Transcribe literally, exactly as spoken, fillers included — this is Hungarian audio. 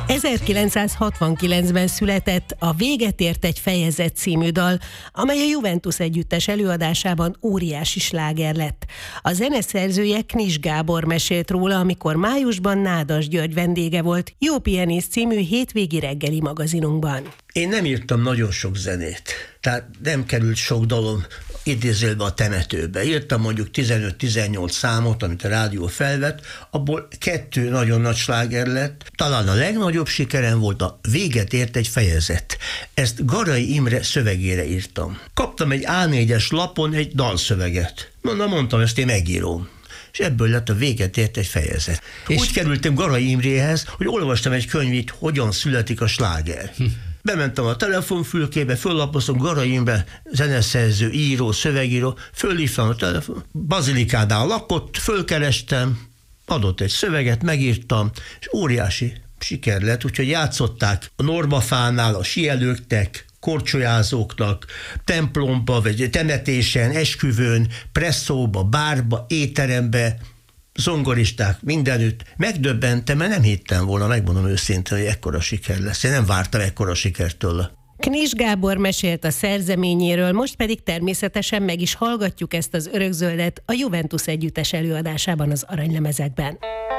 ezerkilencszázhatvankilencben született a Véget ért egy fejezet című dal, amely a Juventus együttes előadásában óriási sláger lett. A zeneszerzője Knis Gábor mesélt róla, amikor májusban Nádas György vendége volt Jó Pianész című hétvégi reggeli magazinunkban. Én nem írtam nagyon sok zenét, tehát nem került sok dalom idézőjelbe a temetőbe. Írtam mondjuk tizenöt-tizennyolc számot, amit a rádió felvett, abból kettő nagyon nagy sláger lett. Talán a legnagyobb sikerem volt a Véget ért egy fejezet. Ezt Garai Imre szövegére írtam. Kaptam egy á négyes lapon egy dalszöveget. Na, mondtam, ezt én megírom. És ebből lett a Véget ért egy fejezet. És úgy kerültem Garai Imréhez, hogy olvastam egy könyvét, hogyan születik a sláger. Hm. Bementem a telefonfülkébe, föllapozom Garai Imre, zeneszerző, író, szövegíró, fölhívtam a telefon, Bazilikánál lakott, fölkerestem, adott egy szöveget, megírtam, és óriási siker lett, úgyhogy játszották a Normafánál, a síelőknek, korcsolyázóknak, templomba, vagy temetésen, esküvőn, presszóba, bárba, étterembe, zongoristák mindenütt. Megdöbbentem, mert nem hittem volna, megmondom őszintén, hogy ekkora siker lesz. Én nem vártam ekkora sikert tőle. Knis Gábor mesélt a szerzeményéről, most pedig természetesen meg is hallgatjuk ezt az örökzöldet a Juventus együttes előadásában az Aranylemezekben.